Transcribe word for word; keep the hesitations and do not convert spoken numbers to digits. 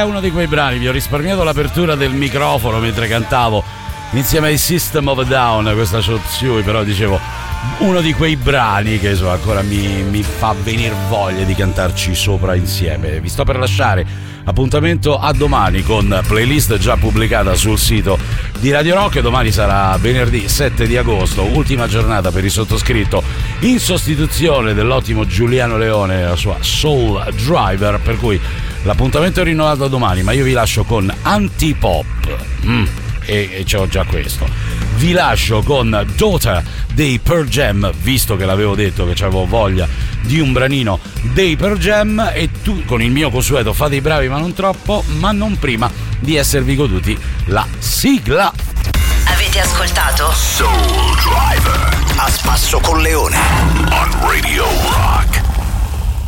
uno di quei brani, vi ho risparmiato l'apertura del microfono mentre cantavo insieme ai System of a Down questa Chop Suey, però dicevo uno di quei brani che so, ancora mi, mi fa venire voglia di cantarci sopra insieme. Vi sto per lasciare, appuntamento a domani con playlist già pubblicata sul sito di Radio Rock. Domani sarà venerdì sette di agosto, ultima giornata per il sottoscritto in sostituzione dell'ottimo Giuliano Leone e la sua Soul Driver, per cui l'appuntamento è rinnovato domani, ma io vi lascio con Antipop. Mm. E, e c'ho già questo. Vi lascio con Daughter dei Pearl Jam, visto che l'avevo detto che avevo voglia di un branino dei Pearl Jam, e tu con il mio consueto fate i bravi ma non troppo, ma non prima di esservi goduti la sigla. Avete ascoltato Soul Driver a spasso con Leone on Radio Rock.